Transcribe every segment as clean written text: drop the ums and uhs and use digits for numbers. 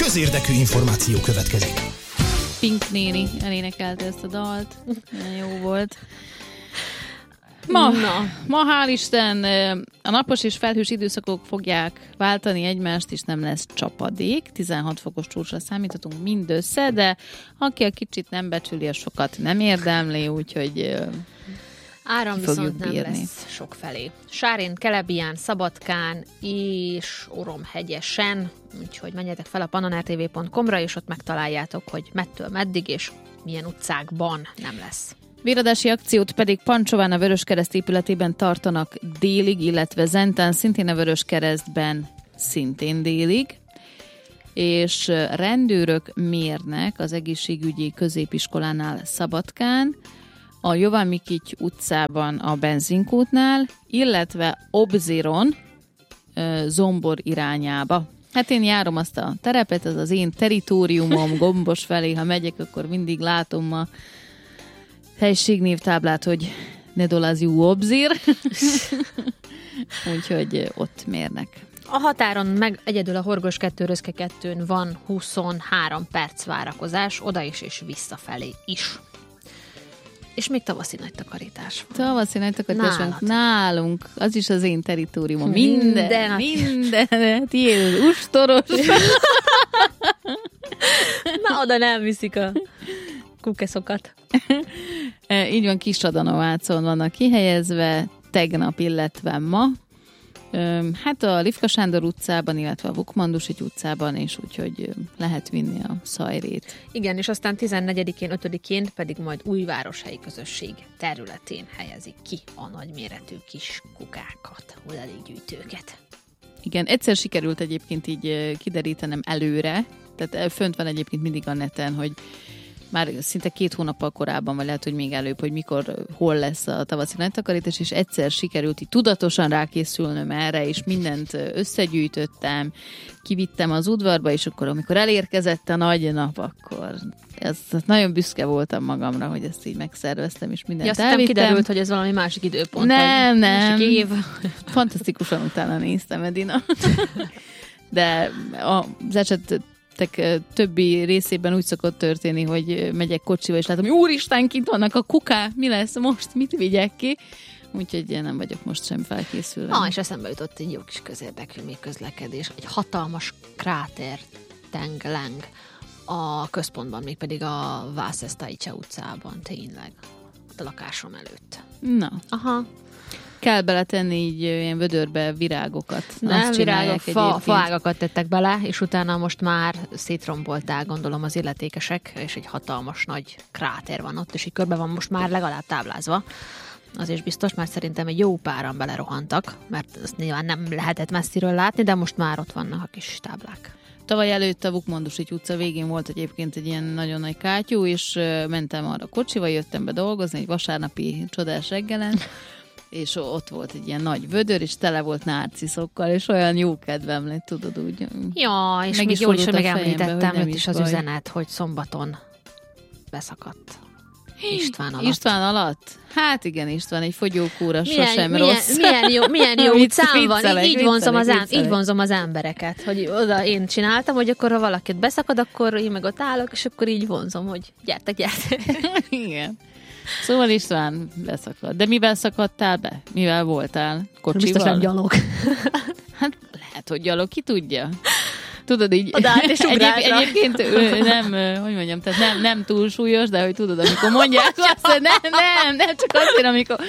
közérdekű információ következik. Pink néni elénekelte ezt a dalt. Nagyon jó volt. Ma hál' Isten, a napos és felhős időszakok fogják váltani egymást, és nem lesz csapadék. 16 fokos csúcsra számíthatunk mindössze, de aki a kicsit nem becsüli, a sokat nem érdemli, úgyhogy áram viszont nem lesz sokfelé. Sárén, Kelebián, Szabadkán és Oromhegyesen, úgyhogy menjetek fel a pannonrtv.com-ra, és ott megtaláljátok, hogy mettől meddig, és milyen utcákban nem lesz. Véradási akciót pedig Pancsován a Vöröskereszt épületében tartanak délig, illetve Zentán szintén a Vöröskeresztben szintén délig, és rendőrök mérnek az egészségügyi középiskolánál Szabadkán, a Jovan Mikity utcában a benzinkútnál, illetve Obziron Zombor irányába. Hát én járom azt a terepet, az az én teritoriumom, Gombos felé, ha megyek, akkor mindig látom a helységnévtáblát, hogy Nedolaziu Obzir. Úgyhogy ott mérnek. A határon meg egyedül a Horgos 2 Röszke 2-n van 23 perc várakozás, oda is és visszafelé is. És még tavaszi nagy takarítás van. Tavaszi nagy takarítás van nálunk. Az is az én teritoriumom. Minden. Tiéd, ustoros. Na, oda nem viszik a kukeszokat. Így van, Kisradanovácon vannak kihelyezve, tegnap, illetve ma. Hát a Lifka Sándor utcában, illetve a Vukmandusigy utcában, és úgyhogy lehet vinni a szajrét. Igen, és aztán 14-én, 5-én pedig majd Újvároshelyi Közösség területén helyezik ki a nagyméretű kis kukákat, hulladékgyűjtőket. Igen, egyszer sikerült egyébként így kiderítenem előre, tehát fönt van egyébként mindig a neten, hogy már szinte 2 hónappal korábban, vagy lehet, hogy még előbb, hogy mikor, hol lesz a tavaszi nagytakarítás, és egyszer sikerült így tudatosan rákészülnöm erre, és mindent összegyűjtöttem, kivittem az udvarba, és akkor, amikor elérkezett a nagy nap, akkor nagyon büszke voltam magamra, hogy ezt így megszerveztem, és mindent elvittem. Kiderült, hogy ez valami másik időpont. Nem. Másik év. Fantasztikusan utána néztem, Edina. De az eset többi részében úgy szokott történni, hogy megyek kocsival, és látom, hogy úristen, kint vannak a kukák, mi lesz most, mit vigyek ki? Úgyhogy én nem vagyok most sem felkészülve. És eszembe jutott egy jó kis közérdekű még közlekedés. Egy hatalmas kráter tengleng a központban, mégpedig a Vászesztájcsa utcában, tényleg. A lakásom előtt. Na. Aha. Kell beletenni így ilyen vödörbe virágokat. Nem, virágok, faágakat tettek bele, és utána most már szétrombolták, gondolom, az illetékesek, és egy hatalmas nagy kráter van ott, és így körbe van most már legalább táblázva. Az is biztos, mert szerintem egy jó páran belerohantak, mert ezt nyilván nem lehetett messziről látni, de most már ott vannak a kis táblák. Tavaly előtt a Vukmandusigy utca végén volt egyébként egy ilyen nagyon nagy kátyú, és mentem arra kocsival, jöttem be dolgozni egy vasárnapi csodás reggelen, és ott volt egy ilyen nagy vödör, és tele volt nárciszokkal, és olyan jó kedvem lett, tudod úgy. Ja, és még jól is megemlítettem őt is az üzenet, hogy szombaton beszakadt. István alatt? Hát igen, István, egy fogyókúra sosem rossz. Milyen jó utcán van. Így vonzom az embereket, hogy oda én csináltam, hogy akkor ha valakit beszakad, akkor én meg ott állok, és akkor így vonzom, hogy gyertek. Igen. Szóval István beszakadt. De mivel szakadtál be? Mivel voltál? Kocsival? Biztosan gyalog. Hát lehet, hogy gyalog, ki tudja. Tudod így, egyébként tehát nem túl súlyos, de hogy tudod, amikor mondják azt, hogy nem, csak azért, amikor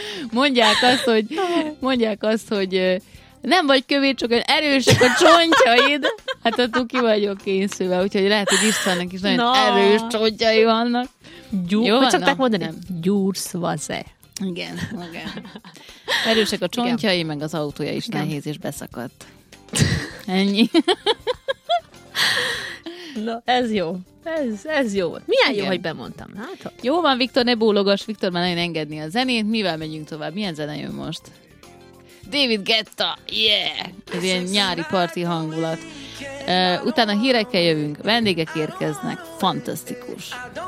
mondják azt, hogy nem vagy kövér, csak erősek a csontjaid, hát attól ki vagyok készülve, úgyhogy lehet, hogy Istvánnak is nagyon erős csontjai vannak. Hogy szokták mondani? Gyúrsz vaze. Igen. Erősek a csontjai, meg az autója is nehéz, és beszakadt. Ennyi. Na, ez jó. Ez jó. Milyen jó, hogy bemondtam. Hát, jó van, Viktor, ne bólogass. Viktor már nagyon engedni a zenét. Mivel megyünk tovább? Milyen zene jön most? David Guetta, yeah! Ez ilyen nyári parti hangulat. Utána hírekkel jövünk, vendégek érkeznek, fantasztikus.